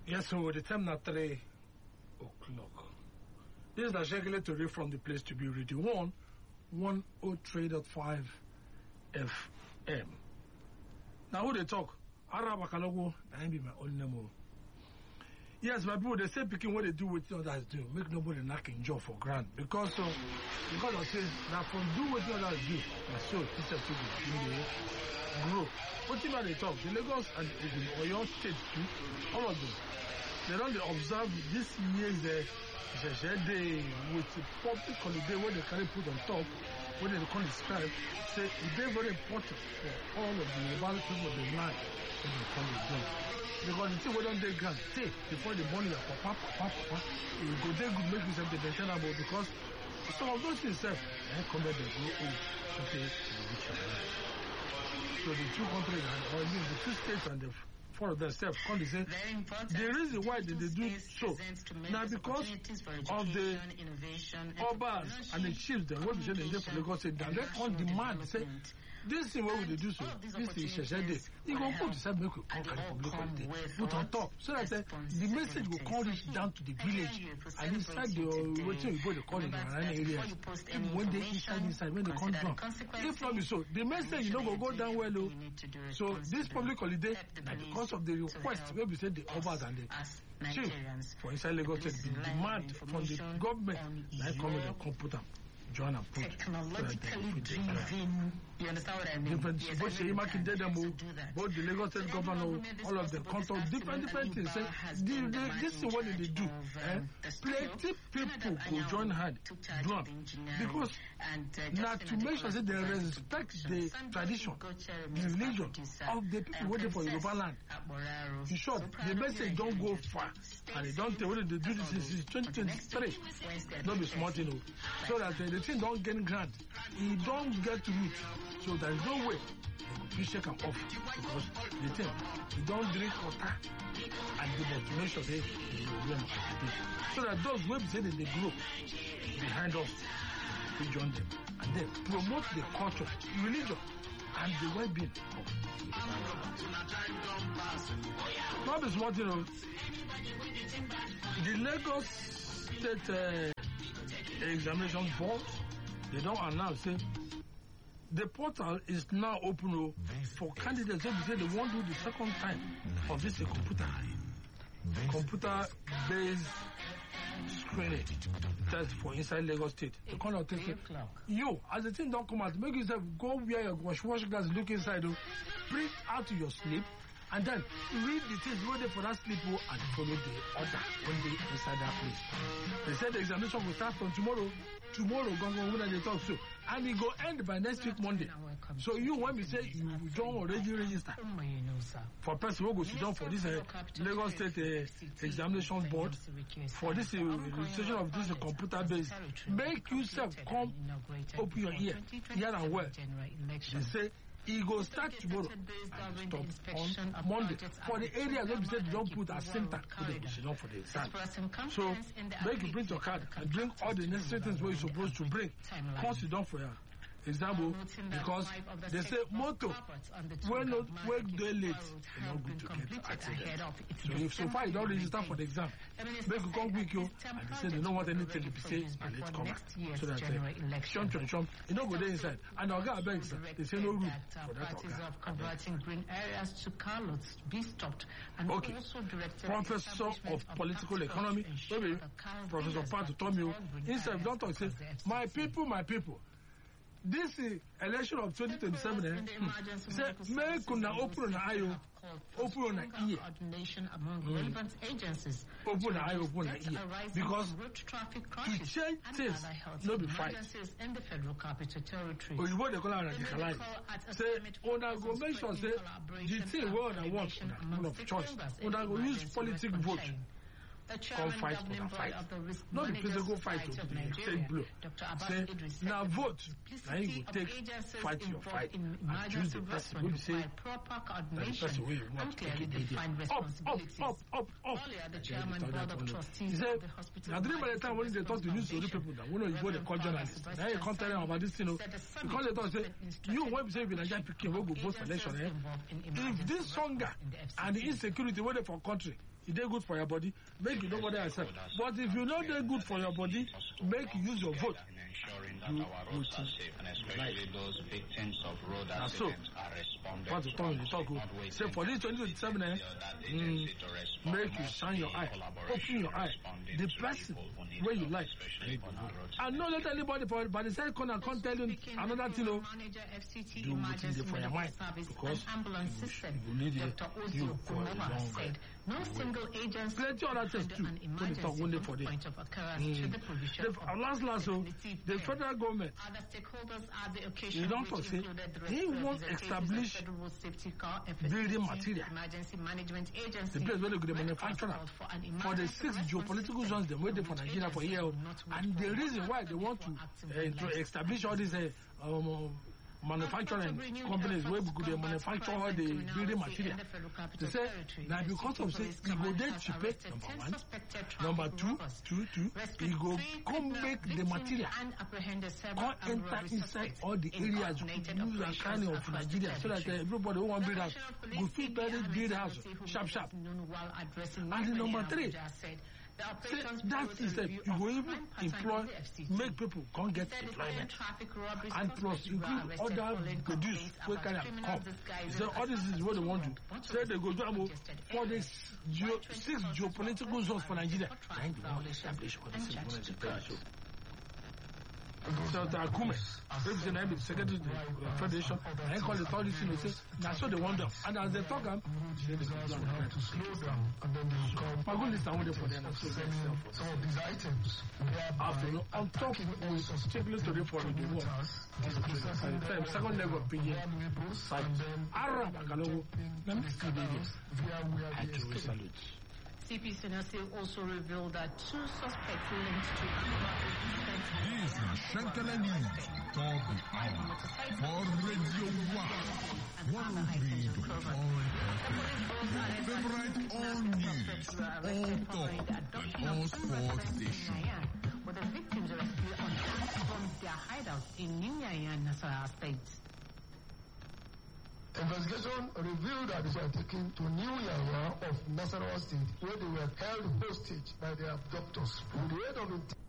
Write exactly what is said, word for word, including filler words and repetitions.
Yes, so the time now three o'clock. This is the regulatory from the place to be radio one, one oh three point five F M. Now who they talk? Araba Kalogo, I be my own name. Yes, my people, they say picking what they do with others do. Make nobody knocking jaw for grand. Because so because I say now from do what others do, and so this is to be grow. What you know they talk? The Lagos and the Oyo State too, all of them. They don't observe this year's the day with the public holiday where they carry put on top, what they call the scribe, say it's very important for all of the mobile people of the land when they call it done. Because the thing we don't take grant, take before the money are papa, papa, papa, you go there good make yourself the maintainable because some of those things self, they come back they go old, okay, so the two countries, or I mean the two states and the four of themselves, come to say the reason why they, they do so now because of the obas and the chiefs that what we say they for Lagos State, that they on demand say this thing what would they do so this is Sheshede. You go put yourself make you conquer the public holiday, put on top so that uh, the message will come reach down to the village and inside the waiting you go to call in the area. Even when they inside inside when they come down. If not be so, the message you know will go down well low. So this public holiday and because of the request where we said the obas and the chief for inside Lagos State the demand from the government that come with a computer. Join and put technologically driven. You understand what I mean? Different, yes, both the Imaki Dedemo, both the Lagos State governor, all of them, control different, different things. Say, the, the, this is what they do. Eh? Plenty people could join hand, drum, because now to make sure that they respect the tradition, the religion of the people waiting for Yoruba land. In short, the message don't go far, and they don't tell what they do this is twenty twenty-three. Don't be smart, you know, so that uh, the thing don't get grant, it don't get root. So there is no way you shake them off because the thing, you don't drink water and they must make sure they will so that those who say that they grow behind us, we join them and then promote the culture, religion, and the well-being of not as what you know. The Lagos State uh, Examination Board, they don't announce it. The portal is now open for candidates who say they won't do the second time of this a computer computer based screening test for inside Lagos State. The kind of test you as the thing don't come out, make yourself go where your wash wash glass, look inside, print out your slip and then read the things ready for that slip and follow the order when they inside that place. They said the examination will start from tomorrow. Tomorrow, Gongo, when they talk so, and it go end by next week Monday. So you when we say you don't already register for person who go sit down for this uh, Lagos State uh, Examination Board for this uh, registration of this uh, computer based, make yourself come open your ear, hear and well. They say it go start tomorrow and stop on Monday. For the area where we said don't put a center, they go sit down for the exam. So make you bring your card and bring all the necessary things where you're supposed to bring. Come sit down for you. Example, because they say motor when not when they late, it's not good to get accident. So if so far you don't register for the exam, make you come quick you and they say they don't want anything to say and let's come back. So that uh, chomp chomp chomp, you don't go there inside. And the guy begs, they say no room for that. Of converting green areas to car lots be stopped. And okay. Professor of Political Economy, maybe Professor Pat Tomio, instead don't talk say my people, my people. This uh, election of twenty twenty-seven, eh, hmm, say, make una open an eye, open an ear. Coordination among mm. relevant agencies. Open an eye, open an ear. Because to change things, no be fight. In the Federal Capital Territory. Or you want to call out radicalize. Say, una go make sure say the thing where una want una of choice. Una go use political vote. Come fight for the fight. Not the physical fight to the state blow. Say, now vote. Now you will take fight your fight and choose the person who will say that the person who you want to take it. Up, up, up, up, up. He said, now during by the time when they talk to news people that when you go to call journalists, now you can't tell them about this thing. Because they talk say, you when we say we Nigerian people will go vote for election, if this hunger and the insecurity waiting for country, it is good for your body, make you know what I said. But if you know they're good for your body, make you use your vote. That our roads are safe, and especially those victims of road accidents are responded to. What you talk about? So for this twenty twenty-seven, eh, mm, make you shine your eye, open your eye. The person where you like. And don't let anybody, but the second corner can't tell you another thing. Do what you for your mind, because you need it. You for a long said no single agency. Plenty other things too. When they talk only for this. Mm. Last, last, so the federal government. Other stakeholders are the occasion. You don't talk, say he won't establish building material. Emergency management agency. The place where they could manufacture for the six geopolitical zones they waiting for Nigeria for here, and the reason why they want to, uh, to establish all these uh, um, manufacturing companies where we could manufacture all the building material. They say now because of say it go there cheaper, number one. Number two, two, two, it go come make the material come enter inside all the areas use and kind of Nigeria, so that uh, everybody who want build house go fit better build house sharp sharp. And number three, say, that is that you will even employ, make people can't get employment, and plus include other produce where can come. So all this is what they want to say. They go to for the geo, six geopolitical zones for Nigeria. And they want to establish what they say. So the Akume, representative the secretary of the federation, I call the authority and say, now so they wonder. And as they talk, I'm they go down. My goodness, I want for them. Some of these items, after on top, we strictly to the for the war. Second level of P D Arab, Agalo, I do salute. C P Senasi also revealed that two suspects linked to This is Shankala News, top of the hour, for Radio one, one oh three point four favorite all news, all talk, and all sports station. With the victims rescued on from their hideout in Ninyaya, Nasarawa State. Investigation revealed that they were taken to New Yaya of Nasarawa State, where they were held hostage by their abductors. With the aid of